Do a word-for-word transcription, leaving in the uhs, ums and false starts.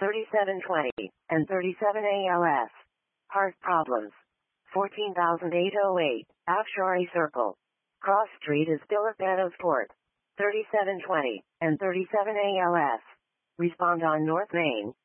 thirty-seven twenty, and thirty-seven A L S. Heart problems. fourteen thousand eight hundred eight, Afshari Circle. Cross Street is still at Meadowsport. thirty-seven twenty, and thirty-seven A L S. Respond on North Main,